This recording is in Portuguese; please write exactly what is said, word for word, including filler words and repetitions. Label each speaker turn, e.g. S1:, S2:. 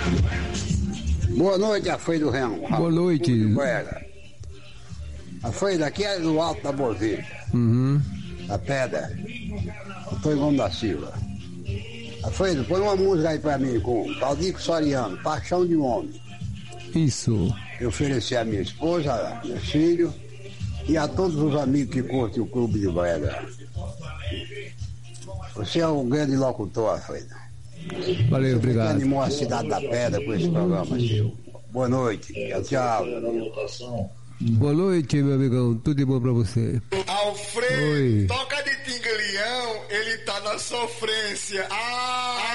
S1: Boa noite, a Feira do Remo.
S2: Boa noite.
S1: A Feira daqui é do Alto da Bozita.
S2: Uhum.
S1: A pedra. Antônio Gomes da Silva. A Feira, põe uma música aí pra mim com Claudico Soriano, Paixão de um Homem.
S2: Isso.
S1: Eu ofereci a minha esposa, a meu filho e a todos os amigos que curtem o Clube de Brega. Você é um grande locutor, Feira.
S2: Valeu, obrigado.
S1: Você animou a Cidade da Pedra com esse programa seu. Boa noite. Tchau.
S2: Boa noite, meu amigão. Tudo de bom pra você.
S3: Alfredo,
S2: Oi.
S3: toca de Tingalião, ele tá na sofrência. Ah!